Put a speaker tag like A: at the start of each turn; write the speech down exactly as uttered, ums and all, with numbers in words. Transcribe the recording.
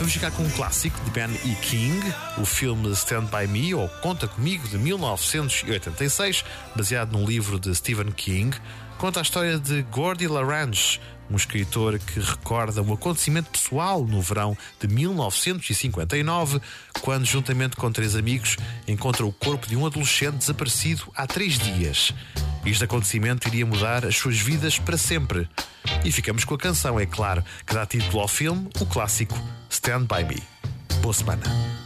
A: Vamos ficar com um clássico de Ben E. King, o filme Stand By Me, ou Conta Comigo, de mil novecentos e oitenta e seis, baseado num livro de Stephen King. Conta a história de Gordy LaRange, um escritor que recorda um acontecimento pessoal no verão de mil novecentos e cinquenta e nove, quando, juntamente com três amigos, encontra o corpo de um adolescente desaparecido há três dias. Este acontecimento iria mudar as suas vidas para sempre. E ficamos com a canção, é claro, que dá título ao filme, o clássico Stand By Me. Boa semana.